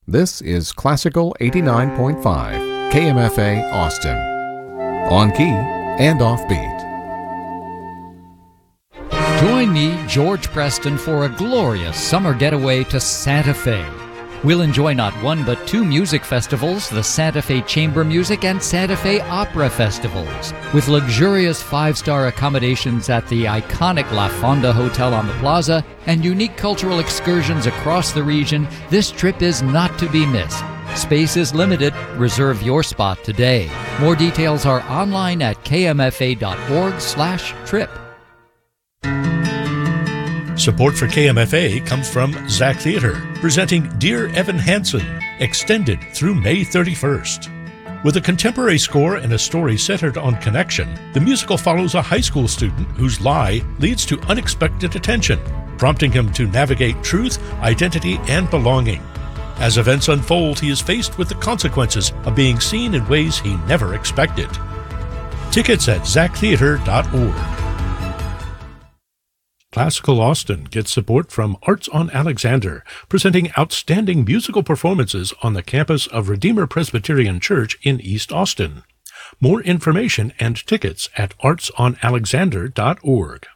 This is Classical 89.5 KMFA Austin. On key and offbeat. Join me, George Preston, for a glorious summer getaway to Santa Fe. We'll enjoy not one but two music festivals, the Santa Fe Chamber Music and Santa Fe Opera Festivals. With luxurious five-star accommodations at the iconic La Fonda Hotel on the Plaza and unique cultural excursions across the region, this trip is not to be missed. Space is limited. Reserve your spot today. More details are online at kmfa.org/trip. Support for KMFA comes from Zach Theater, presenting Dear Evan Hansen, extended through May 31st. With a contemporary score and a story centered on connection, the musical follows a high school student whose lie leads to unexpected attention, prompting him to navigate truth, identity, and belonging. As events unfold, he is faced with the consequences of being seen in ways he never expected. Tickets at zachtheater.org. Classical Austin gets support from Arts on Alexander, presenting outstanding musical performances on the campus of Redeemer Presbyterian Church in East Austin. More information and tickets at artsonalexander.org.